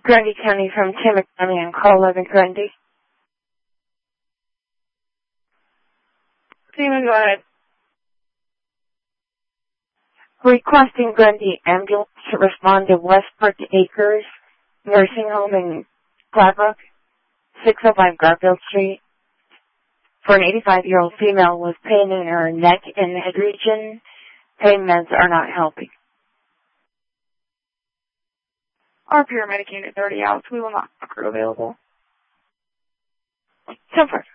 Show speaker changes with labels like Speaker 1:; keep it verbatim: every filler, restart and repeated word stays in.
Speaker 1: Grundy County from Tim County and call eleven Grundy.
Speaker 2: Steven, go ahead.
Speaker 1: Requesting Grundy ambulance to respond to Westbrook Acres Nursing Home in Gladbrook, six oh five Garfield Street, for an eighty-five-year-old female with pain in her neck and head region. Pain meds are not helping.
Speaker 2: Our paramedic unit is already out, so we will not have a crew available.
Speaker 1: So far.